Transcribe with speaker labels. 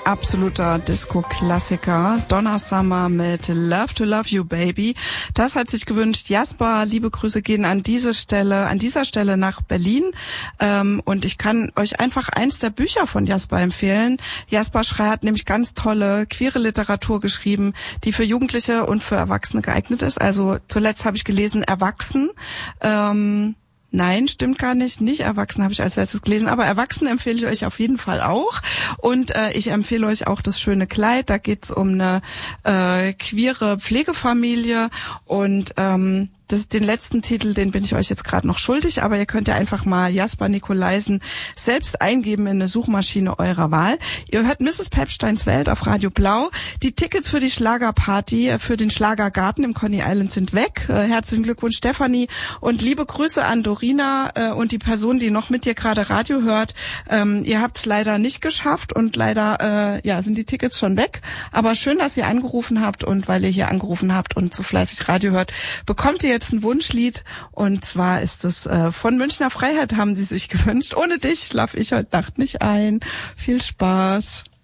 Speaker 1: absoluter Disco-Klassiker. Donna Summer mit Love to Love You Baby. Das hat sich gewünscht Jasper. Liebe Grüße gehen an dieser Stelle nach Berlin. Und ich kann euch einfach eins der Bücher von Jasper empfehlen. Jasper Schrey hat nämlich ganz tolle queere Literatur geschrieben, die für Jugendliche und für Erwachsene geeignet ist. Also zuletzt habe ich gelesen Erwachsen. Nein, stimmt gar nicht. Nicht Erwachsene habe ich als letztes gelesen, aber Erwachsene empfehle ich euch auf jeden Fall auch. Und ich empfehle euch auch Das schöne Kleid. Da geht's um eine queere Pflegefamilie und den letzten Titel, den bin ich euch jetzt gerade noch schuldig, aber ihr könnt ja einfach mal Jasper Nicolaisen selbst eingeben in eine Suchmaschine eurer Wahl. Ihr hört Mrs. Pepsteins Welt auf Radio Blau. Die Tickets für die Schlagerparty, für den Schlagergarten im Coney Island sind weg. Herzlichen Glückwunsch, Stefanie, und liebe Grüße an Dorina und die Person, die noch mit dir gerade Radio hört. Ihr habt es leider nicht geschafft und leider sind die Tickets schon weg. Aber schön, dass ihr angerufen habt, und weil ihr hier angerufen habt und so fleißig Radio hört, bekommt ihr jetzt ein Wunschlied, und zwar ist es von Münchner Freiheit, haben sie sich gewünscht. Ohne dich schlaf ich heute Nacht nicht ein. Viel Spaß.